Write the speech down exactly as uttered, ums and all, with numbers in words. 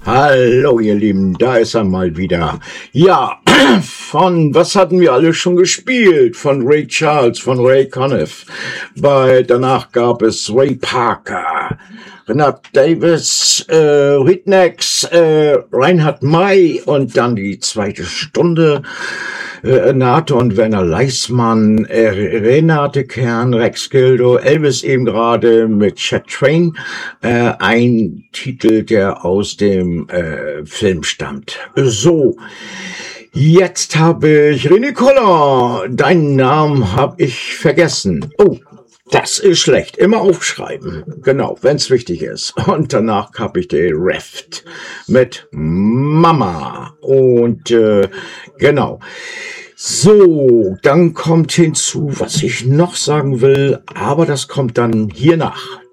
Hallo ihr Lieben, da ist er mal wieder. Ja, von, was hatten wir alle schon gespielt? Von Ray Charles, von Ray Conniff. Bei, danach gab es Ray Parker, Renat Davis, äh, Rednecks, äh, Reinhard May und dann die zweite Stunde. Äh, Renate und Werner Leismann, äh, Renate Kern, Rex Gildo, Elvis eben gerade mit Chet Train, äh, ein Titel, der aus dem äh, Film stammt. So, jetzt habe ich René Koller, deinen Namen habe ich vergessen. Oh, das ist schlecht. Immer aufschreiben. Genau, wenn es wichtig ist. Und danach habe ich den Reft mit Mama. Und äh, genau. So, dann kommt hinzu, was ich noch sagen will, aber das kommt dann hier nach.